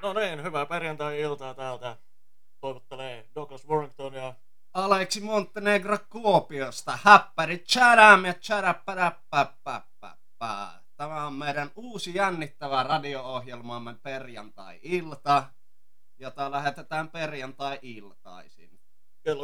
No niin, hyvää perjantai-iltaa täältä. Toivottelee Douglas Warrington ja Aleksi Montenegro Kuopiosta. Häppäri tchadam ja tchadapäräppäppäppäpä. Tämä on meidän uusi jännittävä radio-ohjelmamme perjantai-ilta, jota lähetetään perjantai-iltaisin. kello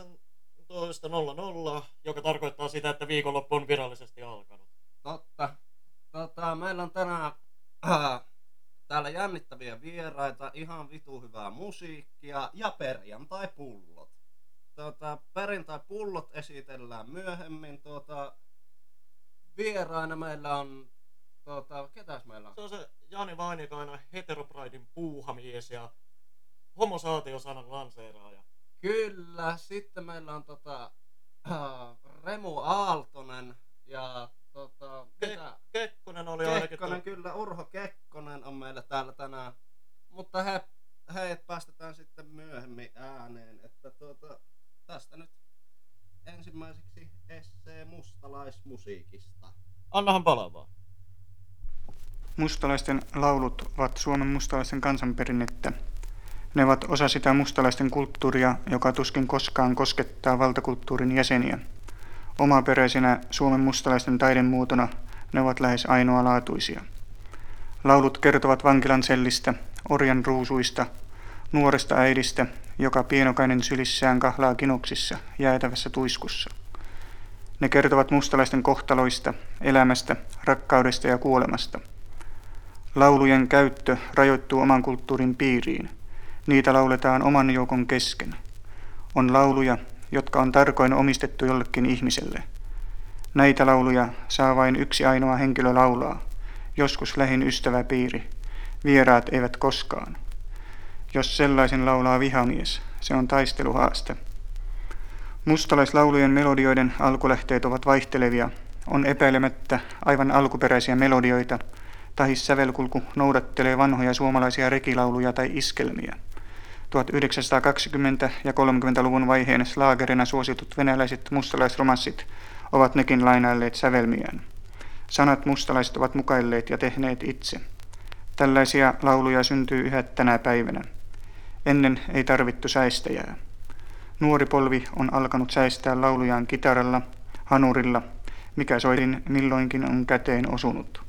18.00, joka tarkoittaa sitä, että viikonloppu on virallisesti alkanut. Totta. Meillä on tänään täällä jännittäviä vieraita, ihan vitu hyvää musiikkia ja perjantai-pullot. Perjantai-pullot esitellään myöhemmin. Vieraina meillä on ketäs meillä on? Se on se Jani Vainikainen, heteropridein puuhamies ja homosaatiosanan lanseeraaja. Kyllä, sitten meillä on Remu Aaltonen ja Kekkonen oli ainakin. Kekkonen, kyllä, Urho Kekkonen on meillä täällä tänään. Mutta heidät päästetään sitten myöhemmin ääneen, että tästä nyt ensimmäiseksi essee mustalaismusiikista. Annahan palaa vaan. Mustalaisten laulut ovat Suomen mustalaisten kansanperinnettä. Ne ovat osa sitä mustalaisten kulttuuria, joka tuskin koskaan koskettaa valtakulttuurin jäseniä. Omaperäisenä Suomen mustalaisten taidemuotona ne ovat lähes ainoalaatuisia. Laulut kertovat vankilan sellistä, orjan ruusuista, nuoresta äidistä, joka pienokainen sylissään kahlaa kinoksissa jäätävässä tuiskussa. Ne kertovat mustalaisten kohtaloista, elämästä, rakkaudesta ja kuolemasta. Laulujen käyttö rajoittuu oman kulttuurin piiriin. Niitä lauletaan oman joukon kesken. On lauluja, jotka on tarkoin omistettu jollekin ihmiselle. Näitä lauluja saa vain yksi ainoa henkilö laulaa, joskus lähin ystäväpiiri, vieraat eivät koskaan. Jos sellaisen laulaa vihamies, se on taisteluhaaste. Mustalaislaulujen melodioiden alkulähteet ovat vaihtelevia, on epäilemättä aivan alkuperäisiä melodioita, tahi sävelkulku noudattelee vanhoja suomalaisia rekilauluja tai iskelmiä. 1920- ja 30-luvun vaiheen slaagerina suositut venäläiset mustalaisromanssit ovat nekin lainailleet sävelmiään. Sanat mustalaiset ovat mukailleet ja tehneet itse. Tällaisia lauluja syntyy yhä tänä päivänä. Ennen ei tarvittu säistäjää. Nuori polvi on alkanut säistää laulujaan kitaralla, hanurilla, mikä soitin milloinkin on käteen osunut.